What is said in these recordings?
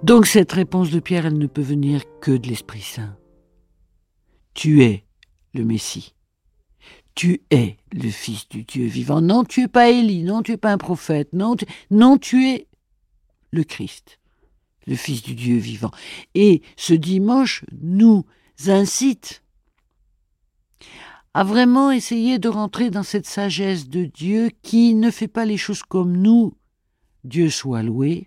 Donc cette réponse de Pierre, elle ne peut venir que de l'Esprit Saint. Tu es le Messie. Tu es le Fils du Dieu vivant. Non, tu es pas Élie, non, tu es pas un prophète, non, tu es le Christ, le Fils du Dieu vivant. Et ce dimanche nous incite à vraiment essayer de rentrer dans cette sagesse de Dieu qui ne fait pas les choses comme nous, Dieu soit loué,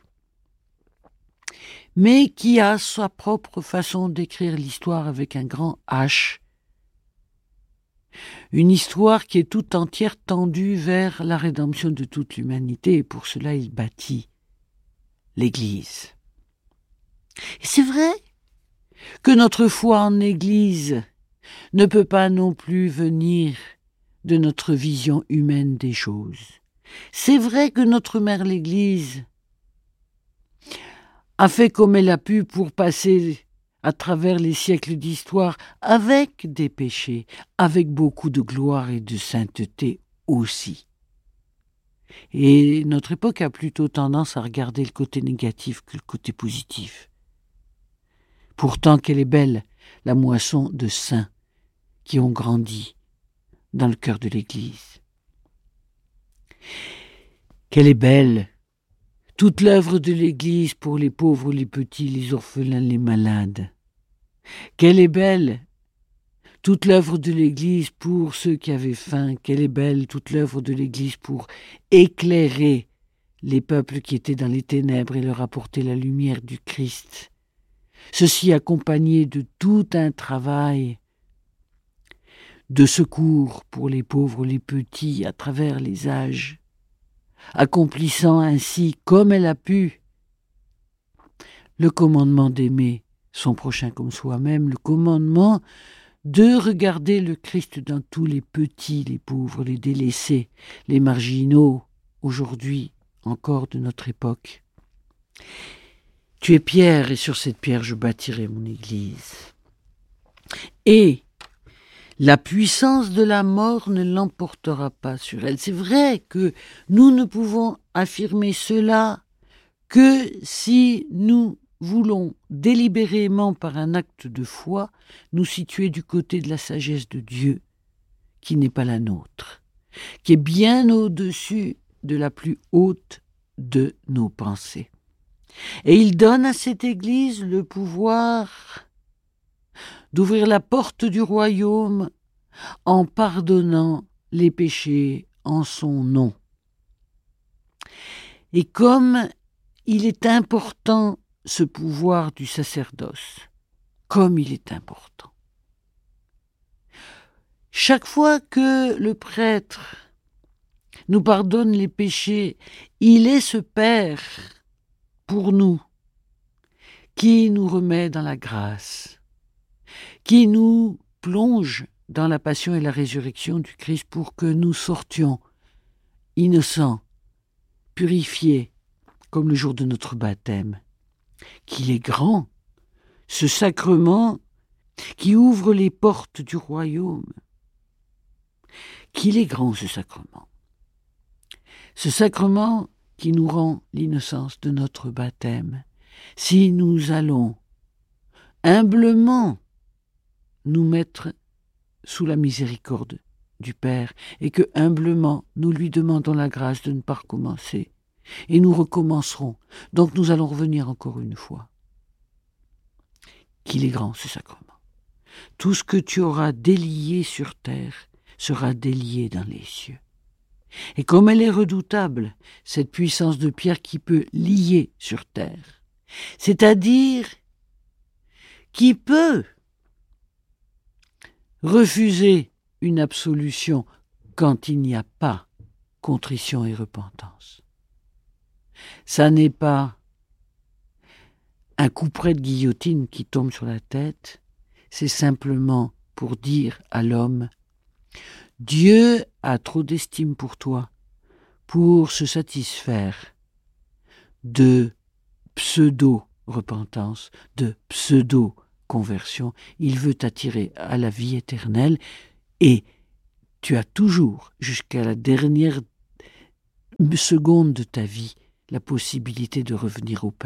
mais qui a sa propre façon d'écrire l'histoire avec un grand H. Une histoire qui est tout entière tendue vers la rédemption de toute l'humanité, et pour cela il bâtit l'Église. Et c'est vrai que notre foi en Église ne peut pas non plus venir de notre vision humaine des choses. C'est vrai que notre mère l'Église a fait comme elle a pu pour passer à travers les siècles d'histoire avec des péchés, avec beaucoup de gloire et de sainteté aussi. Et notre époque a plutôt tendance à regarder le côté négatif que le côté positif. Pourtant, quelle est belle la moisson de saints qui ont grandi dans le cœur de l'Église. Quelle est belle toute l'œuvre de l'Église pour les pauvres, les petits, les orphelins, les malades. Quelle est belle toute l'œuvre de l'Église pour ceux qui avaient faim. Quelle est belle toute l'œuvre de l'Église pour éclairer les peuples qui étaient dans les ténèbres et leur apporter la lumière du Christ. Ceci accompagné de tout un travail de secours pour les pauvres, les petits, à travers les âges, accomplissant ainsi, comme elle a pu, le commandement d'aimer son prochain comme soi-même, le commandement de regarder le Christ dans tous les petits, les pauvres, les délaissés, les marginaux, aujourd'hui encore de notre époque. Tu es pierre, et sur cette pierre je bâtirai mon église. Et la puissance de la mort ne l'emportera pas sur elle. C'est vrai que nous ne pouvons affirmer cela que si nous voulons délibérément par un acte de foi nous situer du côté de la sagesse de Dieu, qui n'est pas la nôtre, qui est bien au-dessus de la plus haute de nos pensées. Et il donne à cette Église le pouvoir d'ouvrir la porte du royaume en pardonnant les péchés en son nom. Et comme il est important ce pouvoir du sacerdoce, comme il est important. Chaque fois que le prêtre nous pardonne les péchés, il est ce Père pour nous, qui nous remet dans la grâce, qui nous plonge dans la passion et la résurrection du Christ pour que nous sortions innocents, purifiés, comme le jour de notre baptême. Qu'il est grand, ce sacrement qui ouvre les portes du royaume. Qu'il est grand, ce sacrement. Ce sacrement qui nous rend l'innocence de notre baptême. Si nous allons humblement nous mettre sous la miséricorde du Père et que humblement nous lui demandons la grâce de ne pas recommencer, et nous recommencerons. Donc nous allons revenir encore une fois. Qu'il est grand ce sacrement. Tout ce que tu auras délié sur terre sera délié dans les cieux. Et comme elle est redoutable, cette puissance de Pierre qui peut lier sur terre, c'est-à-dire qui peut refuser une absolution quand il n'y a pas contrition et repentance. Ça n'est pas un couperet de guillotine qui tombe sur la tête, c'est simplement pour dire à l'homme « Dieu a trop d'estime pour toi pour se satisfaire de pseudo-repentance, de pseudo-conversion. Il veut t'attirer à la vie éternelle et tu as toujours, jusqu'à la dernière seconde de ta vie, la possibilité de revenir au Père. »